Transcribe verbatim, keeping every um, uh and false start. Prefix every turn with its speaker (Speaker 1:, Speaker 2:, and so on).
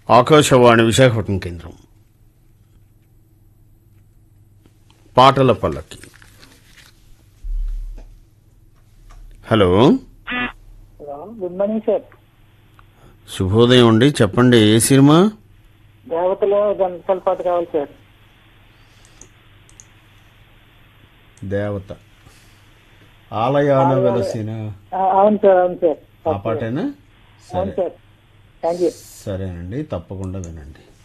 Speaker 1: ఆకాశవాణి విశాఖపట్నం కేంద్రం. పాటల పల్లకి. Hello,
Speaker 2: good morning sir.
Speaker 1: శుభోదయం అండి. చెప్పండి, ఏ సినిమా?
Speaker 2: దేవతలో ఘంటసాల పాట కావాలి సార్.
Speaker 1: దేవత ఆలయాన వెలసిన.
Speaker 2: అవును సార్, అవును సార్.
Speaker 1: ఆ పాటేనా?
Speaker 2: అవును
Speaker 1: సరే
Speaker 2: సార్, థ్యాంక్ యూ.
Speaker 1: సరేనండి, తప్పకుండా వినండి.